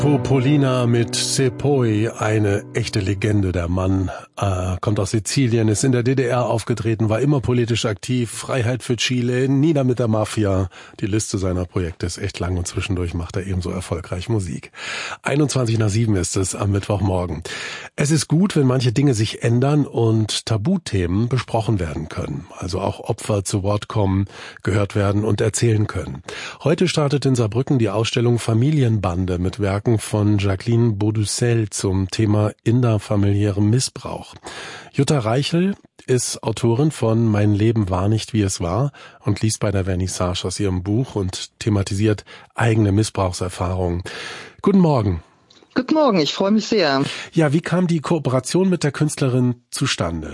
Popolina mit Sepoi, eine echte Legende. Der Mann kommt aus Sizilien, ist in der DDR aufgetreten, war immer politisch aktiv, Freiheit für Chile, nieder mit der Mafia. Die Liste seiner Projekte ist echt lang und zwischendurch macht er ebenso erfolgreich Musik. 7:21 ist es am Mittwochmorgen. Es ist gut, wenn manche Dinge sich ändern und Tabuthemen besprochen werden können. Also auch Opfer zu Wort kommen, gehört werden und erzählen können. Heute startet in Saarbrücken die Ausstellung Familienbande mit Werken von Jacqueline Beaudussel zum Thema innerfamiliärem Missbrauch. Jutta Reichel ist Autorin von Mein Leben war nicht, wie es war und liest bei der Vernissage aus ihrem Buch und thematisiert eigene Missbrauchserfahrungen. Guten Morgen. Guten Morgen, ich freue mich sehr. Ja, wie kam die Kooperation mit der Künstlerin zustande?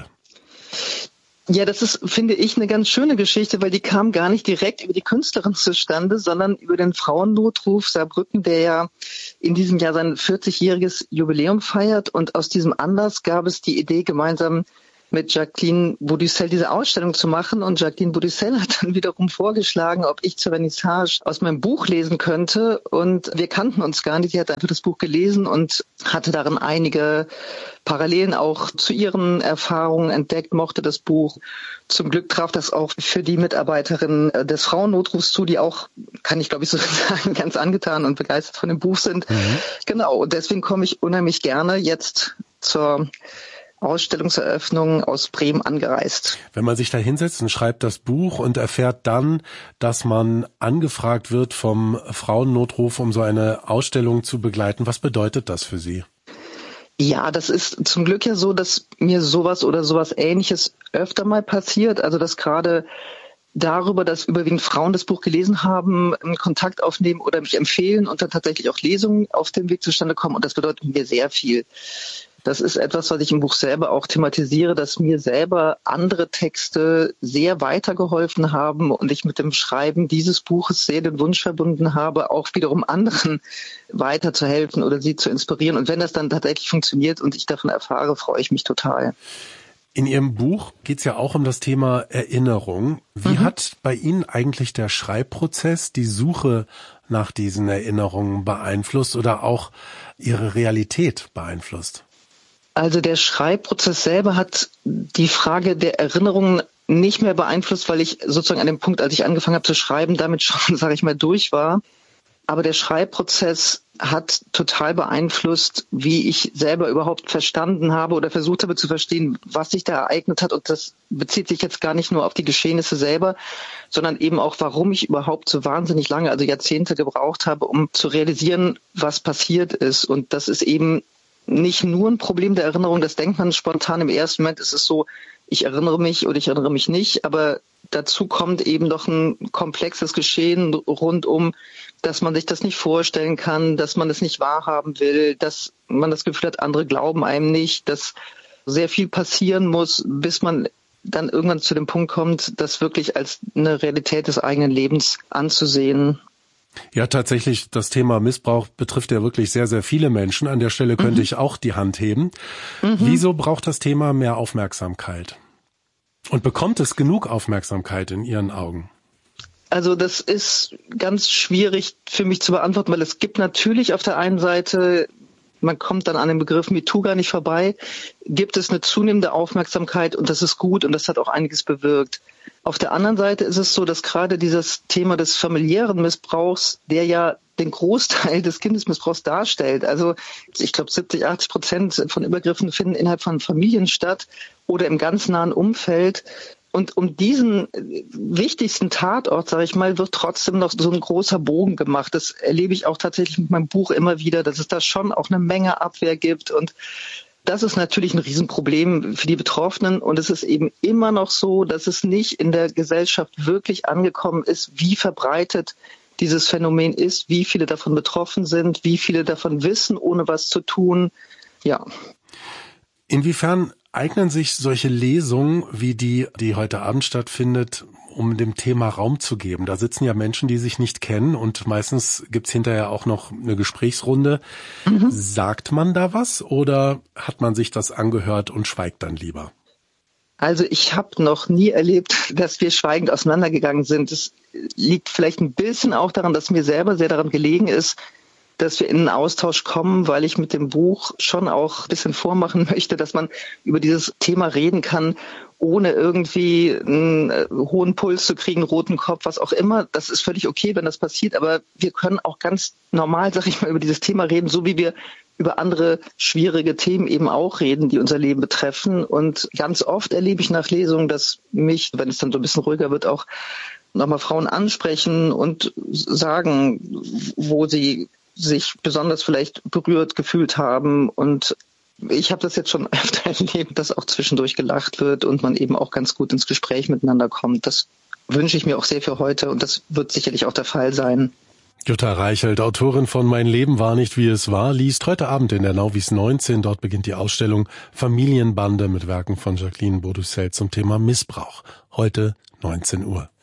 Ja, das ist, finde ich, eine ganz schöne Geschichte, weil die kam gar nicht direkt über die Künstlerin zustande, sondern über den Frauennotruf Saarbrücken, der ja in diesem Jahr sein 40-jähriges Jubiläum feiert. Und aus diesem Anlass gab es die Idee, gemeinsam mit Jacqueline Beaudussel diese Ausstellung zu machen. Und Jacqueline Beaudussel hat dann wiederum vorgeschlagen, ob ich zur Vernissage aus meinem Buch lesen könnte. Und wir kannten uns gar nicht. Sie hat einfach das Buch gelesen und hatte darin einige Parallelen auch zu ihren Erfahrungen entdeckt, mochte das Buch. Zum Glück traf das auch für die Mitarbeiterin des Frauennotrufs zu, die auch, kann ich glaube ich so sagen, ganz angetan und begeistert von dem Buch sind. Genau, und deswegen komme ich unheimlich gerne jetzt zur Ausstellungseröffnung aus Bremen angereist. Wenn man sich da hinsetzt und schreibt das Buch und erfährt dann, dass man angefragt wird vom Frauennotruf, um so eine Ausstellung zu begleiten, was bedeutet das für Sie? Ja, das ist zum Glück ja so, dass mir sowas oder sowas Ähnliches öfter mal passiert. Also dass gerade darüber, dass überwiegend Frauen das Buch gelesen haben, einen Kontakt aufnehmen oder mich empfehlen und dann tatsächlich auch Lesungen auf dem Weg zustande kommen. Und das bedeutet mir sehr viel. Das ist etwas, was ich im Buch selber auch thematisiere, dass mir selber andere Texte sehr weitergeholfen haben und ich mit dem Schreiben dieses Buches sehr den Wunsch verbunden habe, auch wiederum anderen weiterzuhelfen oder sie zu inspirieren. Und wenn das dann tatsächlich funktioniert und ich davon erfahre, freue ich mich total. In Ihrem Buch geht es ja auch um das Thema Erinnerung. Wie hat bei Ihnen eigentlich der Schreibprozess die Suche nach diesen Erinnerungen beeinflusst oder auch Ihre Realität beeinflusst? Also der Schreibprozess selber hat die Frage der Erinnerungen nicht mehr beeinflusst, weil ich sozusagen an dem Punkt, als ich angefangen habe zu schreiben, damit schon, sage ich mal, durch war. Aber der Schreibprozess hat total beeinflusst, wie ich selber überhaupt verstanden habe oder versucht habe zu verstehen, was sich da ereignet hat. Und das bezieht sich jetzt gar nicht nur auf die Geschehnisse selber, sondern eben auch, warum ich überhaupt so wahnsinnig lange, also Jahrzehnte gebraucht habe, um zu realisieren, was passiert ist. Und das ist eben nicht nur ein Problem der Erinnerung, das denkt man spontan im ersten Moment, ist es so, ich erinnere mich oder ich erinnere mich nicht, aber dazu kommt eben doch ein komplexes Geschehen rundum, dass man sich das nicht vorstellen kann, dass man es nicht wahrhaben will, dass man das Gefühl hat, andere glauben einem nicht, dass sehr viel passieren muss, bis man dann irgendwann zu dem Punkt kommt, das wirklich als eine Realität des eigenen Lebens anzusehen. Ja, tatsächlich, das Thema Missbrauch betrifft ja wirklich sehr, sehr viele Menschen. An der Stelle könnte ich auch die Hand heben. Wieso braucht das Thema mehr Aufmerksamkeit? Und bekommt es genug Aufmerksamkeit in Ihren Augen? Also das ist ganz schwierig für mich zu beantworten, weil es gibt natürlich auf der einen Seite, man kommt dann an den Begriff MeToo gar nicht vorbei, gibt es eine zunehmende Aufmerksamkeit und das ist gut und das hat auch einiges bewirkt. Auf der anderen Seite ist es so, dass gerade dieses Thema des familiären Missbrauchs, der ja den Großteil des Kindesmissbrauchs darstellt, also ich glaube 70-80% von Übergriffen finden innerhalb von Familien statt oder im ganz nahen Umfeld. Und um diesen wichtigsten Tatort, sage ich mal, wird trotzdem noch so ein großer Bogen gemacht. Das erlebe ich auch tatsächlich mit meinem Buch immer wieder, dass es da schon auch eine Menge Abwehr gibt. Und das ist natürlich ein Riesenproblem für die Betroffenen. Und es ist eben immer noch so, dass es nicht in der Gesellschaft wirklich angekommen ist, wie verbreitet dieses Phänomen ist, wie viele davon betroffen sind, wie viele davon wissen, ohne was zu tun. Ja. Inwiefern eignen sich solche Lesungen wie die heute Abend stattfindet, um dem Thema Raum zu geben? Da sitzen ja Menschen, die sich nicht kennen und meistens gibt's hinterher auch noch eine Gesprächsrunde. Sagt man da was oder hat man sich das angehört und schweigt dann lieber? Also ich habe noch nie erlebt, dass wir schweigend auseinandergegangen sind. Es liegt vielleicht ein bisschen auch daran, dass mir selber sehr daran gelegen ist, dass wir in einen Austausch kommen, weil ich mit dem Buch schon auch ein bisschen vormachen möchte, dass man über dieses Thema reden kann, ohne irgendwie einen hohen Puls zu kriegen, roten Kopf, was auch immer. Das ist völlig okay, wenn das passiert, aber wir können auch ganz normal, sag ich mal, über dieses Thema reden, so wie wir über andere schwierige Themen eben auch reden, die unser Leben betreffen. Und ganz oft erlebe ich nach Lesungen, dass mich, wenn es dann so ein bisschen ruhiger wird, auch nochmal Frauen ansprechen und sagen, wo sie sich besonders vielleicht berührt gefühlt haben. Und ich habe das jetzt schon öfter erlebt, dass auch zwischendurch gelacht wird und man eben auch ganz gut ins Gespräch miteinander kommt. Das wünsche ich mir auch sehr für heute und das wird sicherlich auch der Fall sein. Jutta Reichelt, Autorin von Mein Leben war nicht, wie es war, liest heute Abend in der Nauvis 19. Dort beginnt die Ausstellung Familienbande mit Werken von Jacqueline Baudoucel zum Thema Missbrauch. Heute 19 Uhr.